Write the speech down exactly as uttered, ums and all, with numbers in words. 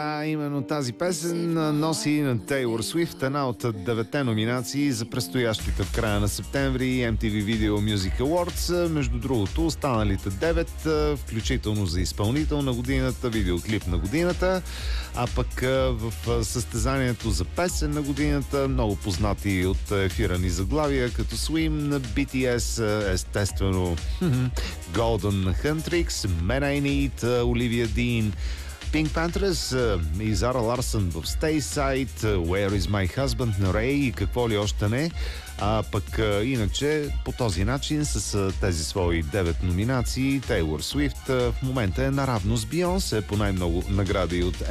А именно тази песен носи на Тейлор Суифт една от деветте номинации за предстоящите в края на септември Ем Ти Ви Video Music Awards. Между другото, останалите девет, включително за изпълнител на годината, видеоклип на годината, а пък в състезанието за песен на годината много познати от ефира ни заглавия, като Swim на Би Ти Ес, естествено Golden Huntrix, Man I Need, Оливия Дин, Pink Panthers и Зара Ларсън в Stay Side, Where is my husband на Рей и какво ли още не. А пък иначе по този начин с тези свои девет номинации Тейлор Суифт в момента е наравно с Бейонсе по най-много награди от